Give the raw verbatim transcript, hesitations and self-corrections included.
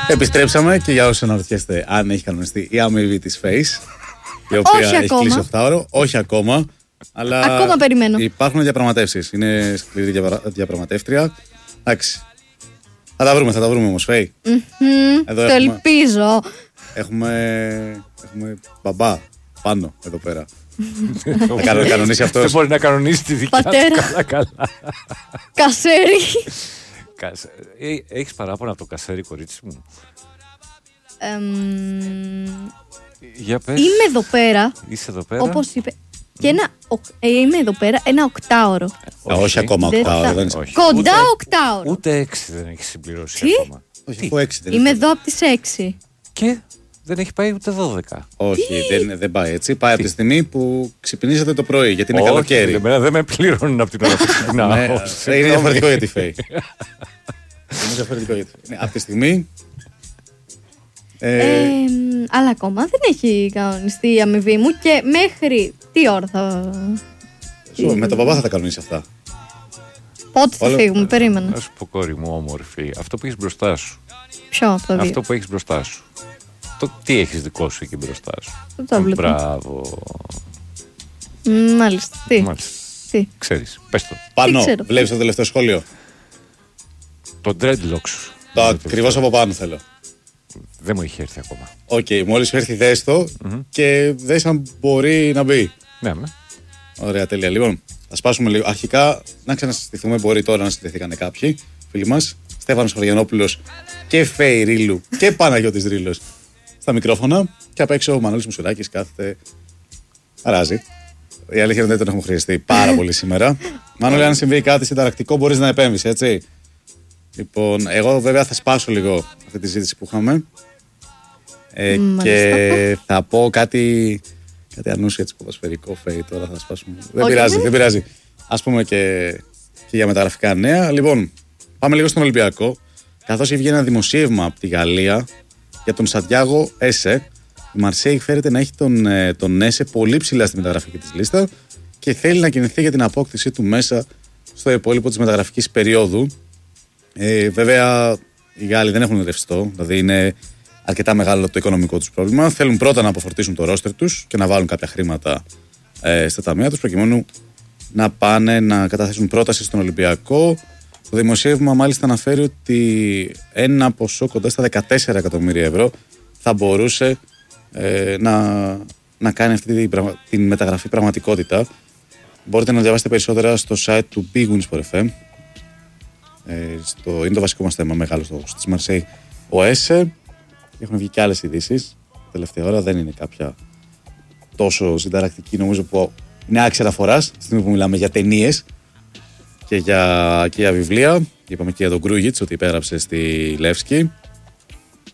Επιστρέψαμε και για όσους αναρωτιέστε αν έχει κανονιστεί η αμοιβή της Face, η οποία Όχι έχει ακόμα. κλείσει οκτώ ώρο. Όχι ακόμα. Αλλά Ακόμα περιμένω. υπάρχουν διαπραγματεύσεις. Είναι σκληρή διαπρα... διαπραγματεύτρια. Εντάξει. Θα τα βρούμε, θα τα βρούμε όμως, Φέη. Mm-hmm, το έχουμε... ελπίζω. Έχουμε... έχουμε μπαμπά πάνω εδώ πέρα. Θα κανονίσει αυτός. Δεν μπορεί να κανονίσει τη δικιά του. Καλά, καλά. Κασέρι. Έχεις παράπονα από το κασέρι, κορίτσι μου? Εμ... Για πες. Είμαι εδώ πέρα. Είσαι εδώ πέρα. Όπως είπε. Και ένα, ε, είμαι εδώ πέρα ένα οκτάωρο. Όχι, όχι ακόμα οκτάωρο. Δεν θα... Κοντά ούτε, οκτάωρο. Ούτε έξι δεν έχει συμπληρώσει Τι? ακόμα. Όχι, από έξι δεν είμαι εδώ από τις έξι. Και δεν έχει πάει ούτε δώδεκα. Όχι, δεν, δεν πάει έτσι. Πάει από τη στιγμή που ξυπνήσατε το πρωί, γιατί είναι Όχι, καλοκαίρι. Εμένα δεν με πληρώνουν από την ώρα που ξυπνάω. Ναι, είναι διαφορετικό για τη Φέη. Είναι διαφορετικό για τη Φέη. Από τη στιγμή. Ε, ε, αλλά ακόμα δεν έχει κανονιστεί η αμοιβή μου και μέχρι τι ώρα θα. Σου, με τον παπά θα τα κανονίσει αυτά. Πότε θα Όλο... φύγουμε, περίμενα. Να σου πω, κόρη μου, όμορφη, αυτό που έχεις μπροστά σου. Ποιο από τα δύο? Αυτό που έχεις μπροστά σου. Το τι έχεις δικό σου εκεί μπροστά σου. Το τάμπλετ. Μπράβο. Μάλιστα. Τι. Μάλιστα. Τι. Ξέρεις, πες το. Πάνω, βλέπεις το τελευταίο σχόλιο. Το dreadlock σου. Το ακριβώς από πάνω θέλω. Δεν μου είχε έρθει ακόμα. Οκ, okay, μόλις σου έρθει δες το mm-hmm. και δες αν μπορεί να μπει. Ναι, ναι. Ωραία, τέλεια. Λοιπόν, θα σπάσουμε λίγο. Αρχικά, να ξανασυστηθούμε. Μπορεί τώρα να συστηθήκανε κάποιοι φίλοι μας. Στέφανος Χωριανόπουλος και Φέη Ρίλου και Παναγιώτης Ρίλος στα μικρόφωνα. Και απ' έξω ο Μανώλης Μουσουράκης κάθεται. Αράζει. Η αλήθεια είναι ότι δεν τον έχουμε χρειαστεί πάρα πολύ σήμερα. Μανώλη, αν συμβεί κάτι συνταρακτικό, μπορείς να επέμβεις, έτσι. Λοιπόν, εγώ βέβαια θα σπάσω λίγο αυτή τη ζήτηση που είχαμε. Ε, και θα πω κάτι, κάτι ανούσιο έτσι ποδοσφαιρικό, Φέη, τώρα θα σπάσουμε. Okay. Δεν πειράζει, δεν πειράζει. Ας πούμε και, και για μεταγραφικά νέα. Λοιπόν, πάμε λίγο στον Ολυμπιακό. Καθώς βγαίνει ένα δημοσίευμα από τη Γαλλία για τον Σαντιάγο Έσε. Η Μαρσέη φέρεται να έχει τον, τον Έσε πολύ ψηλά στη μεταγραφική της λίστα και θέλει να κινηθεί για την απόκτησή του μέσα στο υπόλοιπο της μεταγραφικής περίοδου. Ε, βέβαια, οι Γάλλοι δεν έχουν ρευστό, δηλαδή είναι αρκετά μεγάλο το οικονομικό τους πρόβλημα. Θέλουν πρώτα να αποφορτήσουν το ρόστερ τους και να βάλουν κάποια χρήματα ε, στα ταμεία τους, προκειμένου να πάνε να καταθέσουν πρόταση στον Ολυμπιακό. Το δημοσίευμα μάλιστα αναφέρει ότι ένα ποσό κοντά στα δεκατέσσερα εκατομμύρια ευρώ θα μπορούσε ε, να, να κάνει αυτή την, την μεταγραφή πραγματικότητα. Μπορείτε να διαβάσετε περισσότερα στο site του Big Wins for εφ εμ. Ε, στο, είναι το βασικό μας θέμα μεγάλο στο, στη Μαρσέη ο Έσε. Έχουν βγει και άλλες ειδήσεις τελευταία ώρα, δεν είναι κάποια τόσο συνταρακτική, νομίζω που είναι άξια φοράς στη στιγμή που μιλάμε για ταινίες και για, και για βιβλία. Είπαμε και για τον Κρούγιτς ότι υπέγραψε στη Λεύσκη.